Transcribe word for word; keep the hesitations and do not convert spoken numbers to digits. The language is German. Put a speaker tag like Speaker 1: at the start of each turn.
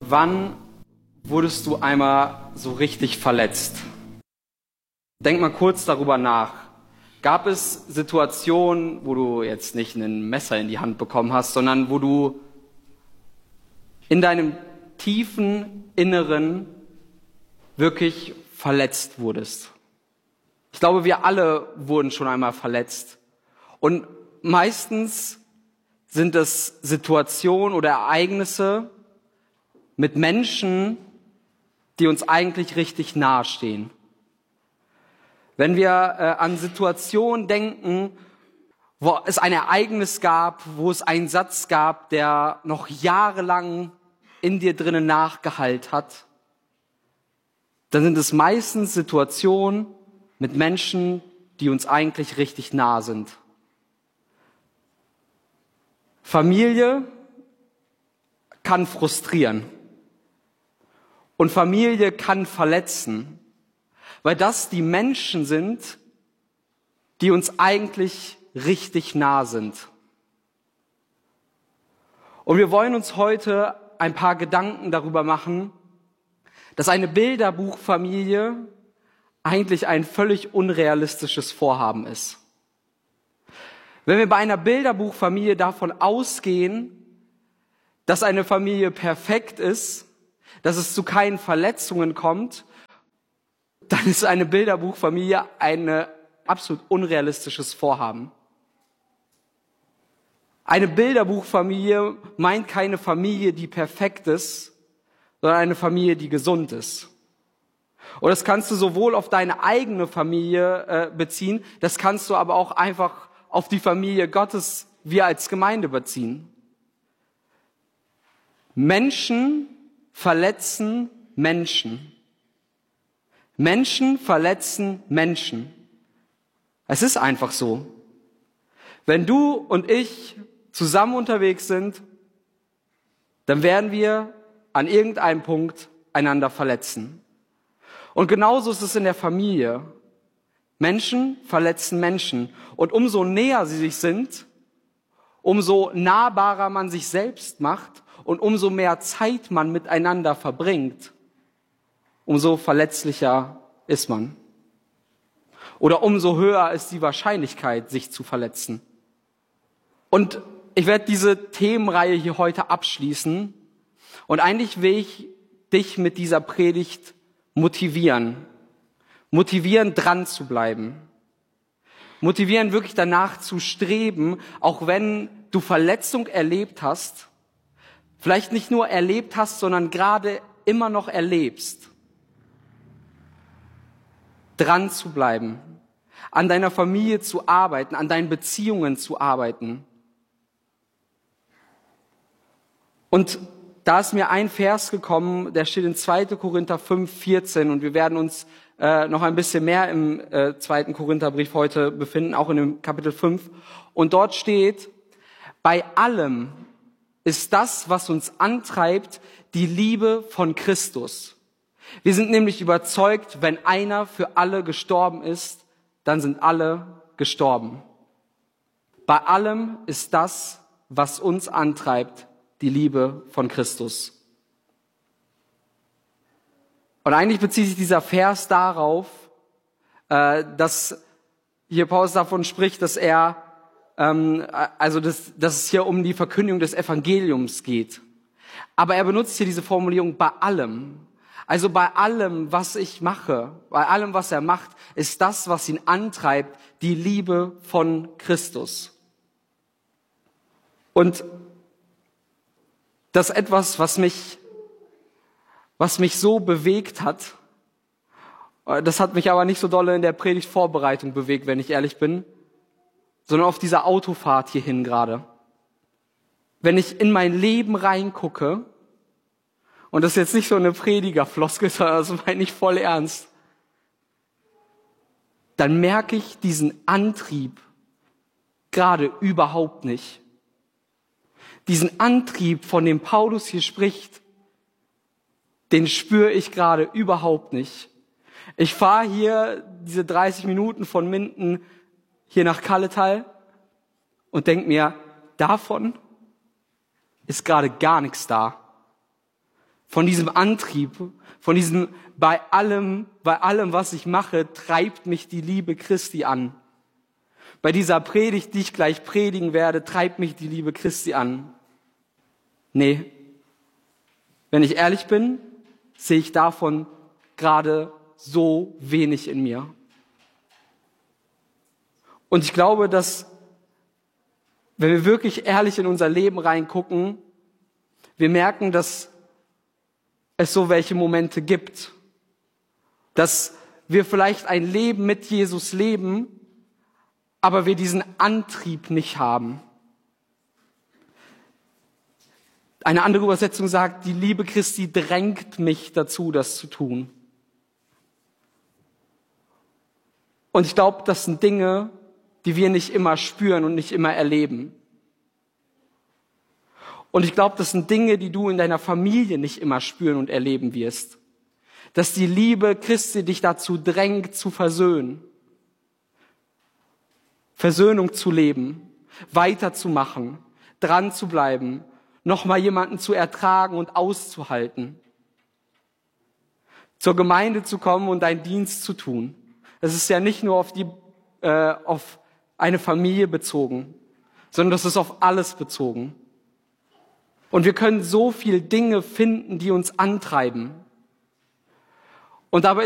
Speaker 1: Wann wurdest du einmal so richtig verletzt? Denk mal kurz darüber nach. Gab es Situationen, wo du jetzt nicht ein Messer in die Hand bekommen hast, sondern wo du in deinem tiefen Inneren wirklich verletzt wurdest? Ich glaube, wir alle wurden schon einmal verletzt. Und meistens sind es Situationen oder Ereignisse mit Menschen, die uns eigentlich richtig nahe stehen. Wenn wir äh, an Situationen denken, wo es ein Ereignis gab, wo es einen Satz gab, der noch jahrelang in dir drinnen nachgehallt hat, dann sind es meistens Situationen mit Menschen, die uns eigentlich richtig nah sind. Familie kann frustrieren und Familie kann verletzen, weil das die Menschen sind, die uns eigentlich richtig nah sind. Und wir wollen uns heute ein paar Gedanken darüber machen, dass eine Bilderbuchfamilie eigentlich ein völlig unrealistisches Vorhaben ist. Wenn wir bei einer Bilderbuchfamilie davon ausgehen, dass eine Familie perfekt ist, dass es zu keinen Verletzungen kommt, dann ist eine Bilderbuchfamilie ein absolut unrealistisches Vorhaben. Eine Bilderbuchfamilie meint keine Familie, die perfekt ist, sondern eine Familie, die gesund ist. Und das kannst du sowohl auf deine eigene Familie äh, beziehen, das kannst du aber auch einfach auf die Familie Gottes, wir als Gemeinde beziehen. Menschen verletzen Menschen. Menschen verletzen Menschen. Es ist einfach so. Wenn du und ich zusammen unterwegs sind, dann werden wir an irgendeinem Punkt einander verletzen. Und genauso ist es in der Familie. Menschen verletzen Menschen. Und umso näher sie sich sind, umso nahbarer man sich selbst macht und umso mehr Zeit man miteinander verbringt, umso verletzlicher ist man. Oder umso höher ist die Wahrscheinlichkeit, sich zu verletzen. Und ich werde diese Themenreihe hier heute abschließen. Und eigentlich will ich dich mit dieser Predigt motivieren. Motivieren, dran zu bleiben. Motivieren, wirklich danach zu streben, auch wenn du Verletzung erlebt hast, vielleicht nicht nur erlebt hast, sondern gerade immer noch erlebst. Dran zu bleiben, an deiner Familie zu arbeiten, an deinen Beziehungen zu arbeiten. Und da ist mir ein Vers gekommen, der steht in zweiter Korinther fünf, vierzehn, und wir werden uns äh, noch ein bisschen mehr im äh, zweiten Korintherbrief heute befinden, auch in dem Kapitel fünf. Und dort steht: Bei allem ist das, was uns antreibt, die Liebe von Christus. Wir sind nämlich überzeugt, wenn einer für alle gestorben ist, dann sind alle gestorben. Bei allem ist das, was uns antreibt, die Liebe von Christus. Und eigentlich bezieht sich dieser Vers darauf, äh, dass hier Paulus davon spricht, dass er, ähm, also dass, dass es hier um die Verkündigung des Evangeliums geht. Aber er benutzt hier diese Formulierung bei allem. Also bei allem, was ich mache, bei allem, was er macht, ist das, was ihn antreibt, die Liebe von Christus. Und das ist etwas, was mich, was mich so bewegt hat. Das hat mich aber nicht so dolle in der Predigtvorbereitung bewegt, wenn ich ehrlich bin, sondern auf dieser Autofahrt hierhin gerade. Wenn ich in mein Leben reingucke, und das ist jetzt nicht so eine Predigerfloskel, sondern das meine ich voll ernst, dann merke ich diesen Antrieb gerade überhaupt nicht. Diesen Antrieb, von dem Paulus hier spricht, den spüre ich gerade überhaupt nicht. Ich fahre hier diese dreißig Minuten von Minden hier nach Kalletal und denke mir, davon ist gerade gar nichts da. von diesem Antrieb, von diesem bei allem, bei allem, was ich mache, treibt mich die Liebe Christi an. Bei dieser Predigt, die ich gleich predigen werde, treibt mich die Liebe Christi an. Nee, wenn ich ehrlich bin, sehe ich davon gerade so wenig in mir. Und ich glaube, dass, wenn wir wirklich ehrlich in unser Leben reingucken, wir merken, dass es so welche Momente gibt, dass wir vielleicht ein Leben mit Jesus leben, aber wir diesen Antrieb nicht haben. Eine andere Übersetzung sagt, die Liebe Christi drängt mich dazu, das zu tun. Und ich glaube, das sind Dinge, die wir nicht immer spüren und nicht immer erleben. Und ich glaube, das sind Dinge, die du in deiner Familie nicht immer spüren und erleben wirst. Dass die Liebe Christi dich dazu drängt, zu versöhnen. Versöhnung zu leben, weiterzumachen, dran zu bleiben, nochmal jemanden zu ertragen und auszuhalten. Zur Gemeinde zu kommen und deinen Dienst zu tun. Es ist ja nicht nur auf die, äh, auf eine Familie bezogen, sondern das ist auf alles bezogen. Und wir können so viele Dinge finden, die uns antreiben. Und dabei